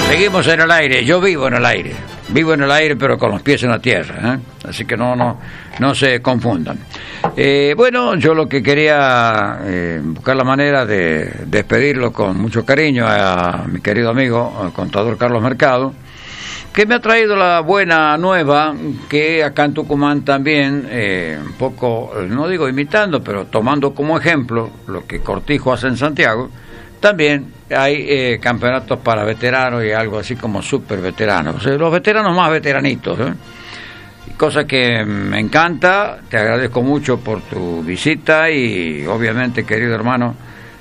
Seguimos en el aire, yo vivo en el aire, pero con los pies en la tierra, ¿eh? Así que no se confundan. Bueno, yo lo que quería buscar la manera de despedirlo con mucho cariño a mi querido amigo, el contador Carlos Mercado, que me ha traído la buena nueva que acá en Tucumán también, un poco, no digo imitando, pero tomando como ejemplo lo que Cortijo hace en Santiago, también hay campeonatos para veteranos y algo así como super veteranos, o sea, los veteranos más veteranitos, cosa que me encanta. Te agradezco mucho por tu visita y obviamente, querido hermano,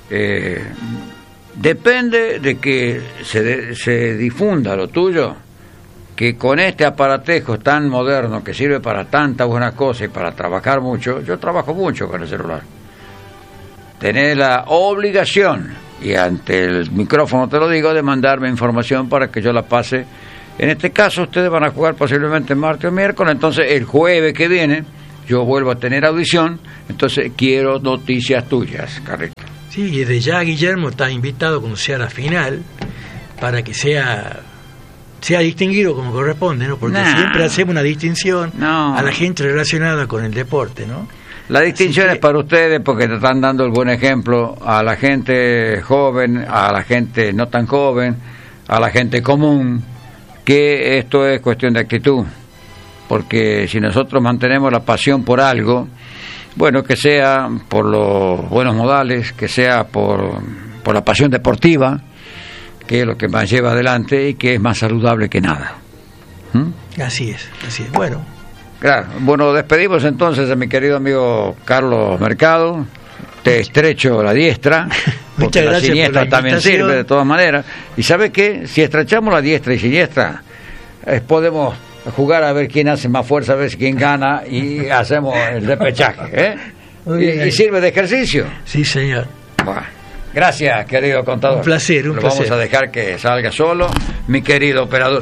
depende de que se difunda lo tuyo, que con este aparatejo tan moderno que sirve para tantas buenas cosas y para trabajar mucho. Yo trabajo mucho con el celular, tenés la obligación, y ante el micrófono te lo digo, de mandarme información para que yo la pase. En este caso ustedes van a jugar posiblemente martes o miércoles, entonces el jueves que viene yo vuelvo a tener audición, entonces quiero noticias tuyas, Carrito. Sí, y desde ya Guillermo está invitado cuando sea la final, para que sea distinguido como corresponde, ¿no? Porque siempre hacemos una distinción a la gente relacionada con el deporte, ¿no? La distinción es para ustedes porque te están dando el buen ejemplo a la gente joven, a la gente no tan joven, a la gente común, que esto es cuestión de actitud. Porque si nosotros mantenemos la pasión por algo, bueno, que sea por los buenos modales, que sea por la pasión deportiva, que es lo que más lleva adelante y que es más saludable que nada. Así es. Bueno. Claro. Bueno, despedimos entonces a mi querido amigo Carlos Mercado. Te estrecho la diestra, porque la siniestra también sirve de todas maneras. Y ¿sabes qué? Si estrechamos la diestra y siniestra, podemos jugar a ver quién hace más fuerza, a ver quién gana, y hacemos el repechaje, y sirve de ejercicio. Sí, señor. Bueno. Gracias, querido contador. Un placer. Vamos a dejar que salga solo. Mi querido operador,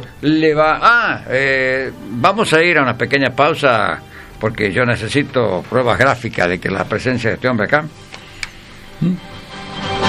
vamos a ir a una pequeña pausa, porque yo necesito pruebas gráficas de que la presencia de este hombre acá.